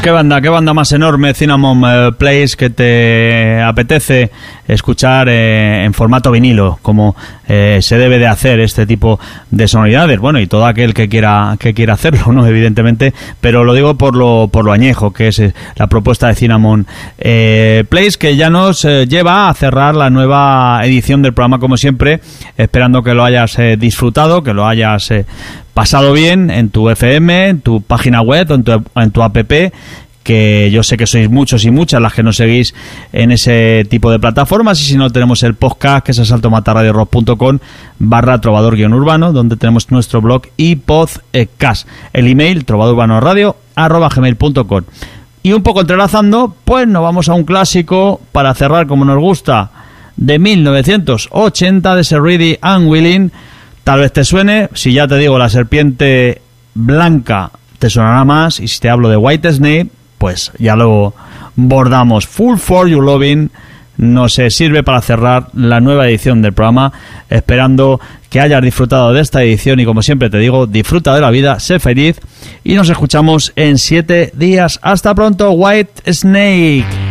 qué banda más enorme, Cinnamon Place, que te apetece escuchar en formato vinilo, como se debe de hacer este tipo de sonoridades. Bueno, y todo aquel que quiera hacerlo, ¿no? Evidentemente, pero lo digo por lo añejo que es la propuesta de Cinnamon Place, que ya nos lleva a cerrar la nueva edición del programa, como siempre, esperando que lo hayas disfrutado, que lo hayas pasado bien en tu FM, en tu página web, en tu app, que yo sé que sois muchos y muchas las que nos seguís en ese tipo de plataformas. Y si no, tenemos el podcast, que es saltomatarradiorock.com/trovador-urbano, donde tenemos nuestro blog y podcast. El email, trovadurbanoradio@gmail.com. Y un poco entrelazando, pues nos vamos a un clásico para cerrar como nos gusta, de 1980, de Sir Reedy and Willing. Tal vez te suene, si ya te digo La Serpiente Blanca te sonará más, y si te hablo de White Snake, pues ya lo bordamos. Full for Your Loving nos sirve para cerrar la nueva edición del programa, esperando que hayas disfrutado de esta edición, y como siempre te digo, disfruta de la vida, sé feliz, y nos escuchamos en 7 días. Hasta pronto, White Snake.